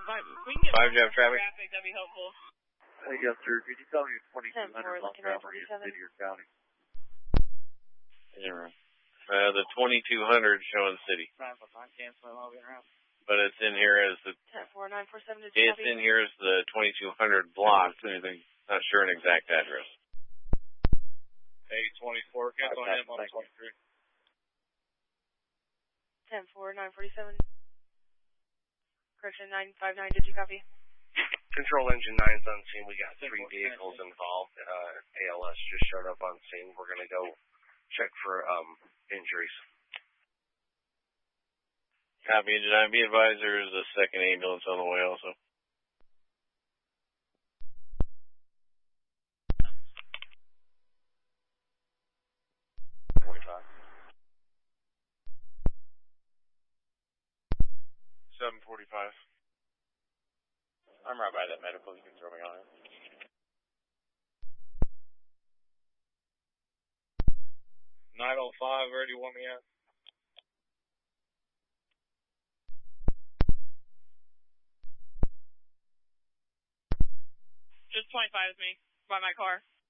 We can get 5 Jeff traffic. That'd be helpful. Yes, sir. Could you tell me 2200 block traffic in city or county? The 2200 showing city. But it's in here as the. 10947. It's in here as the 2200 block. Anything? Not sure an exact address. 824. Cancel on him on 23. 10947. Correction 959. Did you copy? Control engine 9's on scene. We got 3 vehicles involved. ALS just showed up on scene. We're going to go check for injuries. Copy, engine 9. Be advised there is a second ambulance on the way also. $7:45. I'm right by that medical. You can throw me on it. $905. Where do you want me at? Just 25 is me by my car.